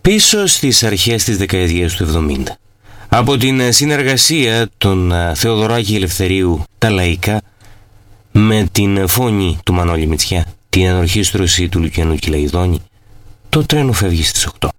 Πίσω στις αρχές της δεκαετίας του 70, από την συνεργασία των Θεοδωράκη Ελευθερίου τα Λαϊκά με την φωνή του Μανώλη Μητσιά, την ενορχήστρωση του Λουκιανού Κυλαϊδόνη, το τρένο φεύγει στις 8.